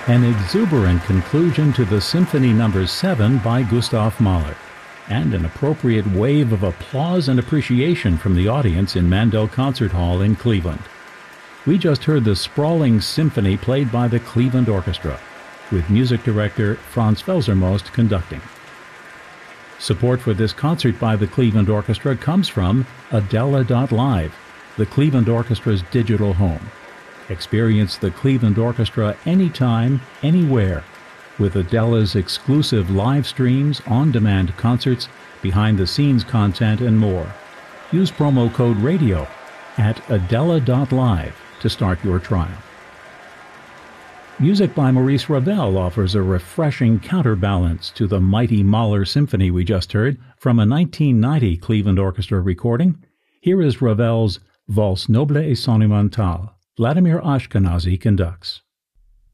An exuberant conclusion to the Symphony No. 7 by Gustav Mahler, and an appropriate wave of applause and appreciation from the audience in Mandel Concert Hall in Cleveland. We just heard the sprawling symphony played by the Cleveland Orchestra, with music director Franz Felsermost conducting. Support for this concert by the Cleveland Orchestra comes from Adela.live, the Cleveland Orchestra's digital home. Experience the Cleveland Orchestra anytime, anywhere, with Adela's exclusive live streams, on-demand concerts, behind-the-scenes content, and more. Use promo code RADIO at Adela.live to start your trial. Music by Maurice Ravel offers a refreshing counterbalance to the mighty Mahler symphony we just heard from a 1990 Cleveland Orchestra recording. Here is Ravel's Valse noble et sentimentale. Vladimir Ashkenazy conducts.